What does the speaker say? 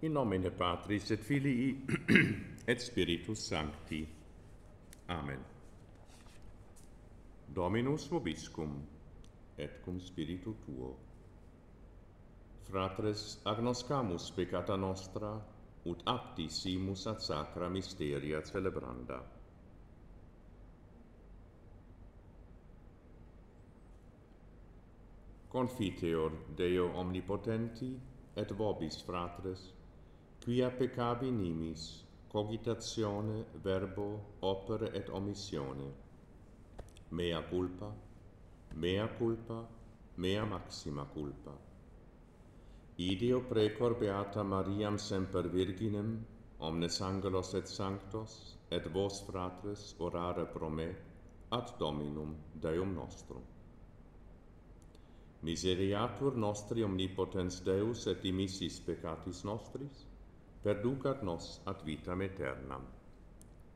In nomine Patris et Filii et Spiritus Sancti. Amen. Dominus vobiscum, et cum spiritu tuo. Fratres, agnoscamus peccata nostra, ut apti simus ad sacra mysteria celebranda. Confiteor Deo omnipotenti et vobis, fratres, quia peccavi nimis, cogitatione, verbo, opere et omissione. Mea culpa, mea culpa, mea maxima culpa. Ideo precor Beata Mariam semper Virginem, omnes angelos et sanctos, et vos, fratres, orare pro me, ad Dominum Deum nostrum. Miseriatur nostri omnipotens Deus et dimissis peccatis nostris, perducat nos ad vitam aeternam.